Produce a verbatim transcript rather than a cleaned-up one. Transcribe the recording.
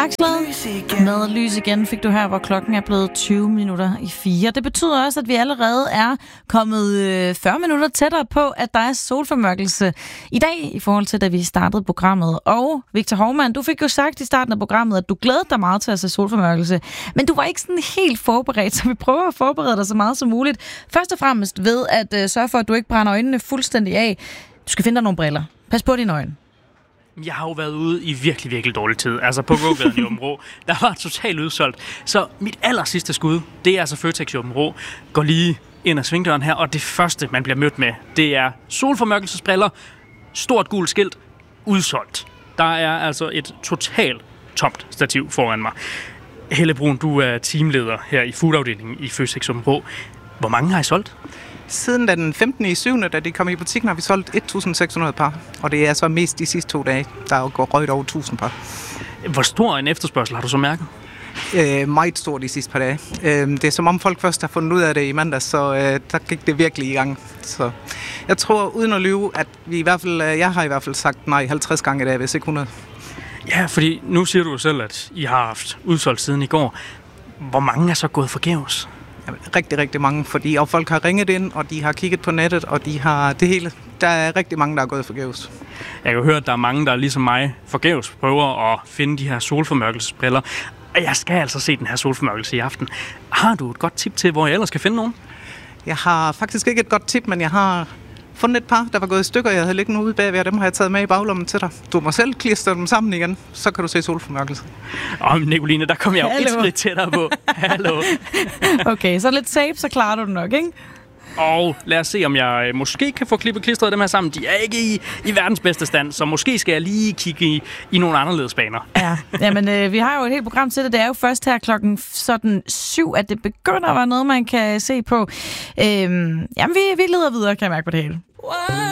Dragslad med Lys igen fik du her, hvor klokken er blevet tyve minutter i fire. Det betyder også, at vi allerede er kommet fyrre minutter tættere på, at der er solformørkelse i dag, i forhold til, da vi startede programmet. Og Victor Hovmand, du fik jo sagt i starten af programmet, at du glædede dig meget til at se solformørkelse, men du var ikke sådan helt forberedt, så vi prøver at forberede dig så meget som muligt. Først og fremmest ved at uh, sørge for, at du ikke brænder øjnene fuldstændig af. Du skal finde dig nogle briller. Pas på dine øjne. Jeg har jo været ude i virkelig, virkelig dårlig tid. Altså på gågaden i Aabenraa, der var totalt udsolgt. Så mit aller sidste skud, det er altså Føtex i Aabenraa. Går lige ind ad svingdøren her, og det første, man bliver mødt med, det er solformørkelsesbriller, stort gult skilt, udsolgt. Der er altså et totalt tomt stativ foran mig. Helle Brun, du er teamleder her i foodafdelingen i Føtex Aabenraa. Hvor mange har I solgt? Siden den femtende i syvende, da de kom i butikken, har vi solgt et tusind seks hundrede par. Og det er så mest de sidste to dage, der går røget over tusind par. Hvor stor en efterspørgsel har du så mærket? Øh, meget stor de sidste par dage. Øh, det er som om folk først har fundet ud af det i mandag, så øh, der gik det virkelig i gang. Så jeg tror, uden at lyve, at vi i hvert fald, jeg har i hvert fald sagt nej halvtreds gange i dag, hvis ikke hundrede. Ja, fordi nu siger du jo selv, at I har haft udsolgt siden i går. Hvor mange er så gået forgæves? Rigtig, rigtig mange, fordi og folk har ringet ind, og de har kigget på nettet, og de har det hele. Der er rigtig mange, der er gået forgæves. Jeg kan høre, at der er mange, der ligesom mig forgæves prøver at finde de her solformørkelsesbriller. Og jeg skal altså se den her solformørkelse i aften. Har du et godt tip til, hvor jeg ellers skal finde nogen? Jeg har faktisk ikke et godt tip, men jeg har fundet et par, der var gået i stykker. Jeg havde liggende ude bagved, og dem har jeg taget med i baglommen til dig. Du må selv klistre dem sammen igen, så kan du se solformørkelse. Åh, Nicoline, der kom jeg jo et skridt tættere på. Hallo. Okay, så lidt tape, så klarer du det nok, ikke? Og lad os se, om jeg måske kan få klippet klistret dem her sammen. De er ikke i, i verdens bedste stand, så måske skal jeg lige kigge i, i nogle anderledes baner. Ja, jamen øh, vi har jo et helt program til det. Det er jo først her klokken sådan syv, at det begynder at være noget, man kan se på. Øhm, jamen, vi, vi leder videre, kan jeg mærke på det hele.